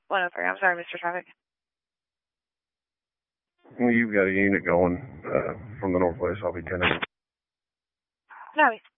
103. I'm sorry, Mr. Traffic. Well, you've got a unit going from the northwest. I'll be 10. No.